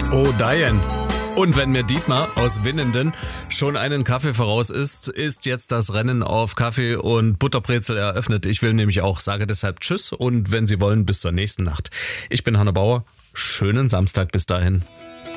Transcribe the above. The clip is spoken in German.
Oh, Diane. Und wenn mir Dietmar aus Winnenden schon einen Kaffee voraus ist jetzt das Rennen auf Kaffee und Butterbrezel eröffnet. Ich will nämlich auch, sage deshalb Tschüss und wenn Sie wollen, bis zur nächsten Nacht. Ich bin Hanno Bauer. Schönen Samstag bis dahin.